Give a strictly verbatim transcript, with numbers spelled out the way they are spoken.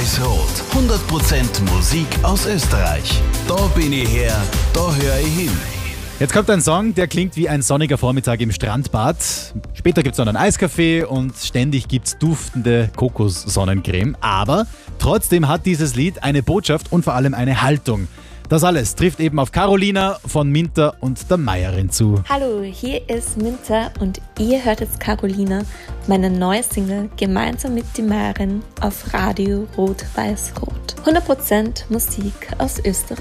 Rot-Weiß-Rot. hundert Prozent Musik aus Österreich. Da bin ich her, da höre ich hin. Jetzt kommt ein Song, der klingt wie ein sonniger Vormittag im Strandbad. Später gibt es noch einen Eiskaffee und ständig gibt es duftende Kokossonnencreme. Aber trotzdem hat dieses Lied eine Botschaft und vor allem eine Haltung. Das alles trifft eben auf Carolina von Minter und der Meierin zu. Hallo, hier ist Minter und ihr hört jetzt Carolina, meine neue Single, gemeinsam mit der Meierin auf Radio Rot-Weiß-Rot. hundert Prozent Musik aus Österreich.